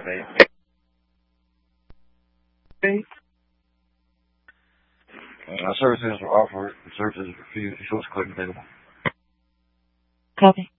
Services are offered. Services refused. You should click available. Copy.